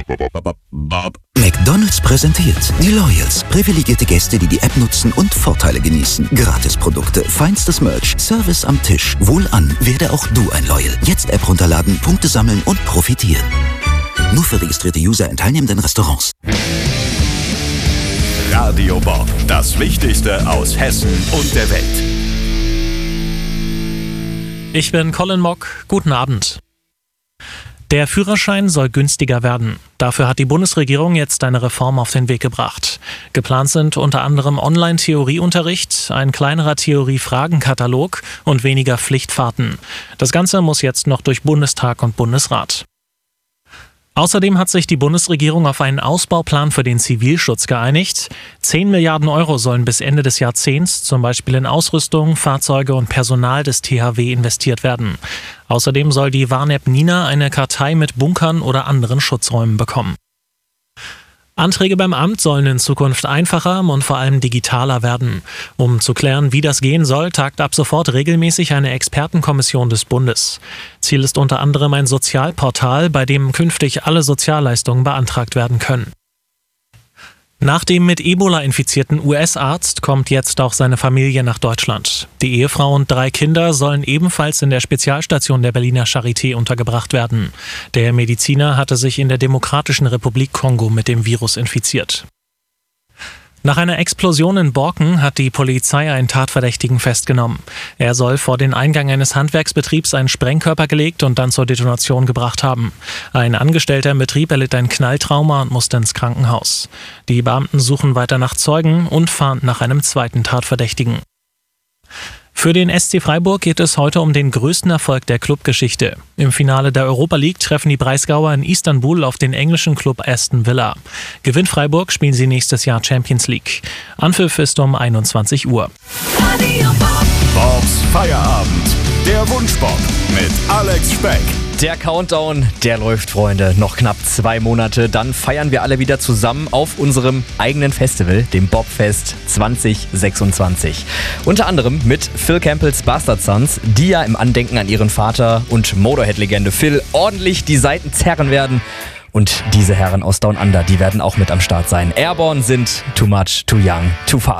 McDonald's präsentiert die Loyals. Privilegierte Gäste, die die App nutzen und Vorteile genießen. Gratisprodukte, feinstes Merch, Service am Tisch. Wohlan, werde auch du ein Loyal. Jetzt App runterladen, Punkte sammeln und profitieren. Nur für registrierte User in teilnehmenden Restaurants. Radio Bob, das Wichtigste aus Hessen und der Welt. Ich bin Colin Mock. Guten Abend. Der Führerschein soll günstiger werden. Dafür hat die Bundesregierung jetzt eine Reform auf den Weg gebracht. Geplant sind unter anderem Online-Theorieunterricht, ein kleinerer Theorie-Fragenkatalog und weniger Pflichtfahrten. Das Ganze muss jetzt noch durch Bundestag und Bundesrat. Außerdem hat sich die Bundesregierung auf einen Ausbauplan für den Zivilschutz geeinigt. 10 Milliarden Euro sollen bis Ende des Jahrzehnts zum Beispiel in Ausrüstung, Fahrzeuge und Personal des THW investiert werden. Außerdem soll die Warn-App Nina eine Kartei mit Bunkern oder anderen Schutzräumen bekommen. Anträge beim Amt sollen in Zukunft einfacher und vor allem digitaler werden. Um zu klären, wie das gehen soll, tagt ab sofort regelmäßig eine Expertenkommission des Bundes. Ziel ist unter anderem ein Sozialportal, bei dem künftig alle Sozialleistungen beantragt werden können. Nach dem mit Ebola infizierten US-Arzt kommt jetzt auch seine Familie nach Deutschland. Die Ehefrau und 3 Kinder sollen ebenfalls in der Spezialstation der Berliner Charité untergebracht werden. Der Mediziner hatte sich in der Demokratischen Republik Kongo mit dem Virus infiziert. Nach einer Explosion in Borken hat die Polizei einen Tatverdächtigen festgenommen. Er soll vor den Eingang eines Handwerksbetriebs einen Sprengkörper gelegt und dann zur Detonation gebracht haben. Ein Angestellter im Betrieb erlitt ein Knalltrauma und musste ins Krankenhaus. Die Beamten suchen weiter nach Zeugen und fahren nach einem zweiten Tatverdächtigen. Für den SC Freiburg geht es heute um den größten Erfolg der Clubgeschichte. Im Finale der Europa League treffen die Breisgauer in Istanbul auf den englischen Club Aston Villa. Gewinnt Freiburg, spielen sie nächstes Jahr Champions League. Anpfiff ist um 21 Uhr. Bobs Feierabend. Der Wunschbob mit Alex Speck. Der Countdown, der läuft, Freunde. Noch knapp 2 Monate, dann feiern wir alle wieder zusammen auf unserem eigenen Festival, dem Bobfest 2026. Unter anderem mit Phil Campbells Bastard Sons, die ja im Andenken an ihren Vater und Motorhead-Legende Phil ordentlich die Saiten zerren werden. Und diese Herren aus Down Under, die werden auch mit am Start sein. Airborne sind Too Much, Too Young, Too Fast.